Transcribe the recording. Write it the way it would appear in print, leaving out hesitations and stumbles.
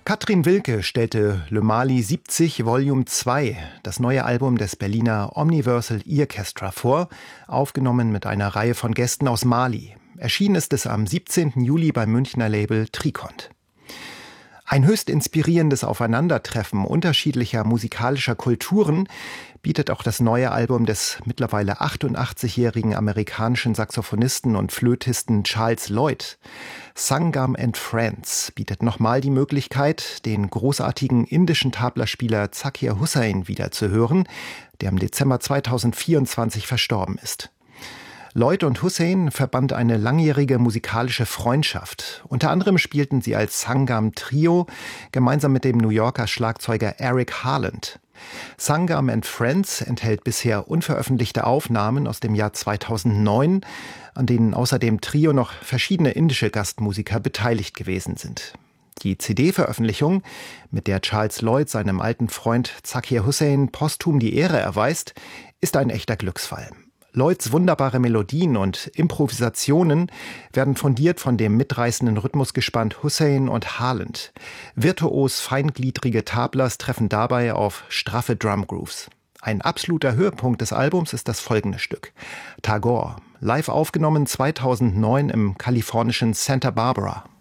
Katrin Wilke stellte Le Mali 70 Volume 2, das neue Album des Berliner Omniversal Earchestra vor, aufgenommen mit einer Reihe von Gästen aus Mali. Erschienen ist es am 17. Juli beim Münchner Label Tricont. Ein höchst inspirierendes Aufeinandertreffen unterschiedlicher musikalischer Kulturen bietet auch das neue Album des mittlerweile 88-jährigen amerikanischen Saxophonisten und Flötisten Charles Lloyd. Sangam and Friends bietet nochmal die Möglichkeit, den großartigen indischen Tablaspieler Zakir Hussain wiederzuhören, der im Dezember 2024 verstorben ist. Lloyd und Hussain verband eine langjährige musikalische Freundschaft. Unter anderem spielten sie als Sangam Trio gemeinsam mit dem New Yorker Schlagzeuger Eric Harland. Sangam and Friends enthält bisher unveröffentlichte Aufnahmen aus dem Jahr 2009, an denen außer dem Trio noch verschiedene indische Gastmusiker beteiligt gewesen sind. Die CD-Veröffentlichung, mit der Charles Lloyd seinem alten Freund Zakir Hussain posthum die Ehre erweist, ist ein echter Glücksfall. Lloyds wunderbare Melodien und Improvisationen werden fundiert von dem mitreißenden Rhythmusgespann Hussain und Harland. Virtuos feingliedrige Tablers treffen dabei auf straffe Drumgrooves. Ein absoluter Höhepunkt des Albums ist das folgende Stück: Tagore, live aufgenommen 2009 im kalifornischen Santa Barbara.